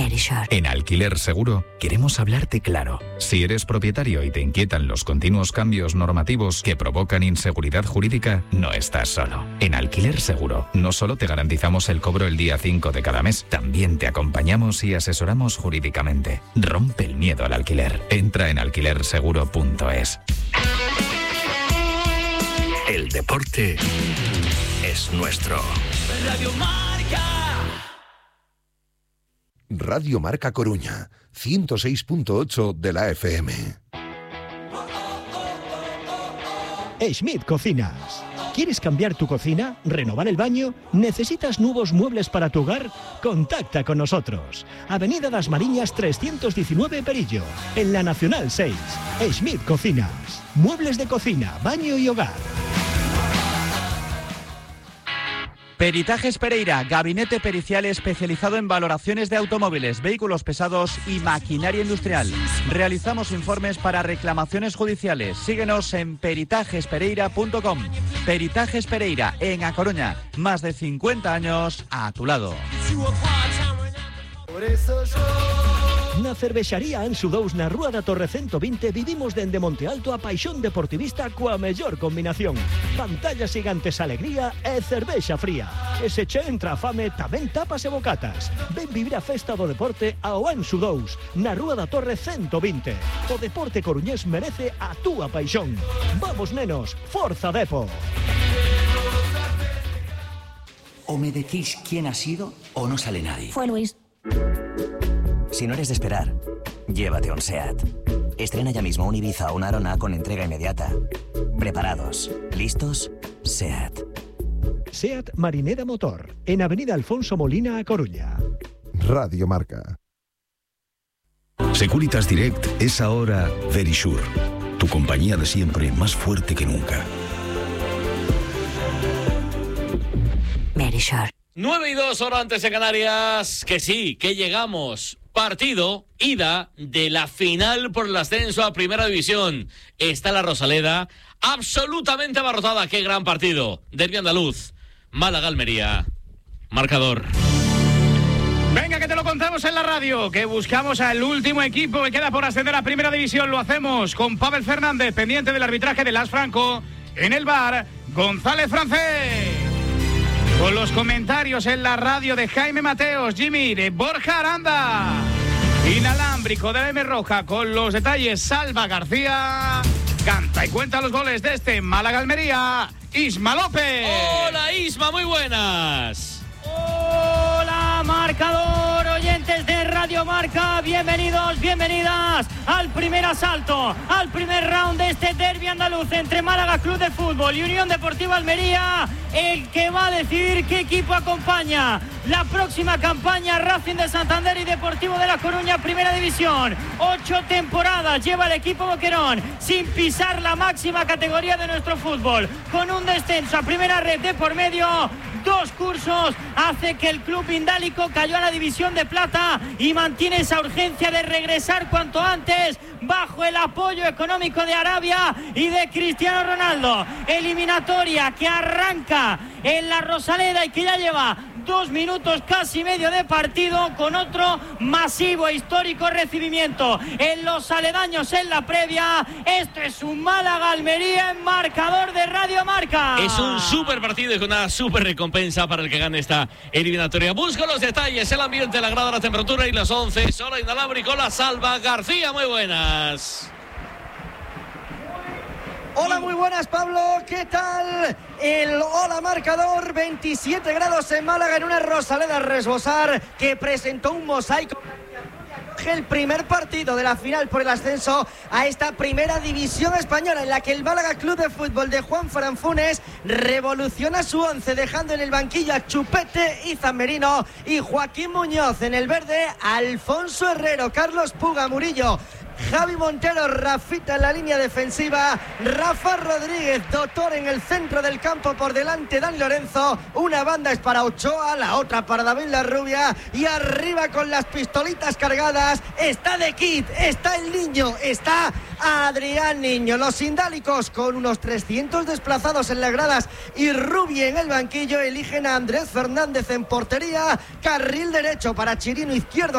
Merisure. En Alquiler Seguro queremos hablarte claro. Si eres propietario y te inquietan los continuos cambios normativos que provocan inseguridad jurídica, no estás solo. En Alquiler Seguro no solo te garantizamos el cobro el día 5 de cada mes, también te acompañamos y asesoramos jurídicamente. Rompe el miedo al alquiler. Entra en alquilerseguro.es. El deporte es nuestro. Radio Marca. Radio Marca Coruña, 106.8 de la FM. Schmidt Cocinas. ¿Quieres cambiar tu cocina? ¿Renovar el baño? ¿Necesitas nuevos muebles para tu hogar? Contacta con nosotros. Avenida Das Mariñas 319 Perillo, en la Nacional 6. Schmidt Cocinas. Muebles de cocina, baño y hogar. Peritajes Pereira, gabinete pericial especializado en valoraciones de automóviles, vehículos pesados y maquinaria industrial. Realizamos informes para reclamaciones judiciales. Síguenos en peritajespereira.com. Peritajes Pereira, en A Coruña. Más de 50 años a tu lado. Na cervexaría Anxo Dous na Rúa da Torre 120 vivimos dende Monte Alto a paixón deportivista coa mellor combinación. Pantallas gigantes, alegría e cervexa fría. E se che entra a fame, tamén tapas e bocatas. Ven vivir a festa do deporte ao Anxo Dous, na Rúa da Torre 120. O deporte coruñés merece a túa paixón. Vamos nenos, forza Depo. O me decís quién ha sido o no sale nadie. Fue Luis. Si no eres de esperar, llévate un SEAT. Estrena ya mismo un Ibiza o una Arona con entrega inmediata. ¿Preparados? ¿Listos? SEAT. SEAT Marinera Motor, en Avenida Alfonso Molina, A Coruña. Radio Marca. Securitas Direct es ahora Verisure, tu compañía de siempre más fuerte que nunca. Merisure. 9:02 horas antes de Canarias. Que sí, que llegamos. Partido, ida de la final por el ascenso a Primera División. Está la Rosaleda absolutamente abarrotada. Qué gran partido. Derbi andaluz. Málaga-Almería. Marcador. Venga, que te lo contamos en la radio, que buscamos al último equipo que queda por ascender a Primera División. Lo hacemos con Pavel Fernández, pendiente del arbitraje de Las Franco. En el bar, González Francés. Con los comentarios en la radio de Jaime Mateos, Jimmy, de Borja Aranda. Inalámbrico de la M Roja, con los detalles Salva García. Canta y cuenta los goles de este Málaga-Almería, Isma López. Hola Isma, muy buenas. Hola marcador, oyentes de Radio Marca, bienvenidos, bienvenidas al primer asalto, al primer round de este derbi andaluz entre Málaga Club de Fútbol y Unión Deportiva Almería, el que va a decidir qué equipo acompaña la próxima campaña. Racing de Santander y Deportivo de La Coruña, Primera División. 8 temporadas lleva el equipo boquerón sin pisar la máxima categoría de nuestro fútbol, con un descenso a primera red de por medio. 2 cursos hace que el club vindálico cayó a la división de plata y mantiene esa urgencia de regresar cuanto antes bajo el apoyo económico de Arabia y de Cristiano Ronaldo. Eliminatoria que arranca en la Rosaleda y que ya lleva 2 minutos casi medio de partido, con otro masivo e histórico recibimiento en los aledaños en la previa. Esto es un Málaga-Almería en marcador de Radio Marca. Es un súper partido y con una súper recompensa para el que gane esta eliminatoria. Busco los detalles, el ambiente, la grada, la temperatura y las 11. Sola inalámbrico, la Salva García, muy buenas. Hola, muy buenas, Pablo, ¿qué tal? El hola marcador, 27 grados en Málaga, en una Rosaleda a resbosar que presentó un mosaico. El primer partido de la final por el ascenso a esta Primera División española, en la que el Málaga Club de Fútbol de Juan Fran Funes revoluciona su once, dejando en el banquillo a Chupete y Zammerino y Joaquín Muñoz. En el verde, Alfonso Herrero, Carlos Puga, Murillo, Javi Montero, Rafita en la línea defensiva, Rafa Rodríguez, Doctor en el centro del campo, por delante Dani Lorenzo. Una banda es para Ochoa, la otra para David Larrubia, y arriba con las pistolitas cargadas está De Kid, está el Niño, está Adrián Niño. Los indálicos, con unos 300 desplazados en las gradas y Rubi en el banquillo, eligen a Andrés Fernández en portería, carril derecho para Chirino, izquierdo